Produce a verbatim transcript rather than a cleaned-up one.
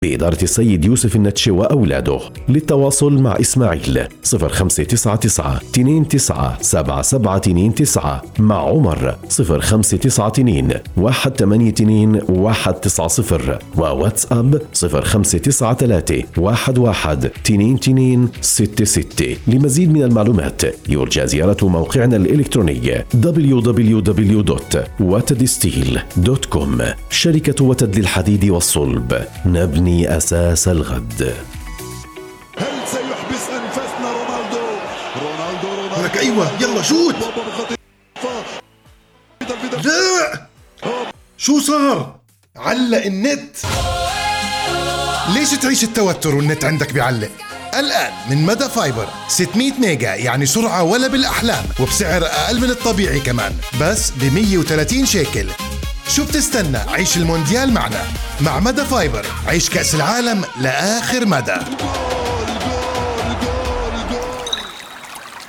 بإدارة السيد يوسف النتشي وأولاده. للتواصل مع إسماعيل صفر خمسة تسعة تسعة اثنين تسعة سبعة سبعة اثنين تسعة، مع عمر صفر خمسة تسعة اثنين واحد ثمانية اثنين واحد تسعة صفر، وواتساب صفر خمسة تسعة ثلاثة واحد واحد اثنين اثنين ستة ستة. لمزيد من المعلومات يرجى زيارة موقعنا الإلكتروني دبليو دبليو دبليو دوت وتد ستيل دوت كوم. شركة وتد للحديد والصلب، نبني أساس الغد. هل سيحبس أنفاسنا رونالدو؟ رونالدو رونالدو لك أيوة يلا شوت. لا شو صار؟ علق النت. ليش تعيش التوتر والنت عندك بيعلق؟ الآن من مدى فايبر ستمية ميجا، يعني سرعة ولا بالأحلام، وبسعر أقل من الطبيعي كمان، بس ب مية وثلاثين شيكل. شو بتستنى؟ عيش المونديال معنا. مع مدى فايبر عيش كأس العالم لآخر مدى.